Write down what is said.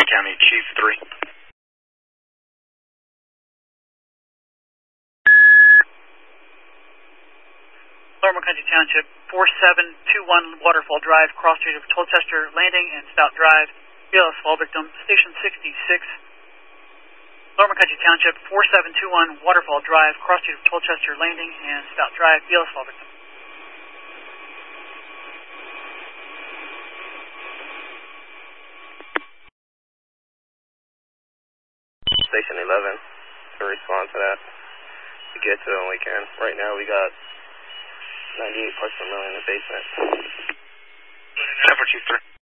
County Chief 3. Lower McCounty Township, 4721 Waterfall Drive, cross street of Tolchester Landing and Stout Drive, BLS fall victim, Station 66. Lower McCounty Township, 4721 Waterfall Drive, cross street of Tolchester Landing and Stout Drive, BLS fall victim. Station 11 to respond to that. We get to it when we can. Right now we got 98 parts per million in the basement. Effort Chief 3.